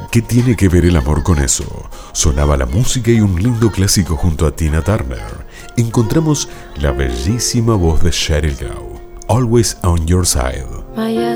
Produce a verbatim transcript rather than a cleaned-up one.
¿Qué tiene que ver el amor con eso? Sonaba la música y un lindo clásico junto a Tina Turner. Encontramos la bellísima voz de Sheryl Crow, Always on Your Side. My